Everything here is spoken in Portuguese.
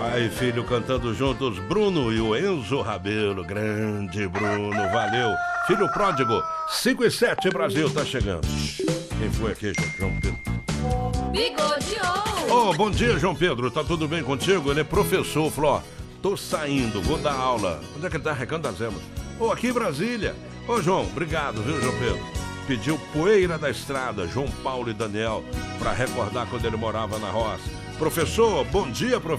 Pai e filho cantando juntos, Bruno e o Enzo Rabelo. Grande Bruno, valeu. Filho pródigo, 5 e 7, Brasil, tá chegando. Quem foi aqui, João Pedro? Bigodeou! Bom dia, João Pedro, tá tudo bem contigo? Ele é professor, falou, ó, tô saindo, vou dar aula. Onde é que ele tá? Recantazemos. Aqui em Brasília. João, obrigado, viu, João Pedro? Pediu Poeira da Estrada, João Paulo e Daniel, pra recordar quando ele morava na roça. Professor, bom dia, professor.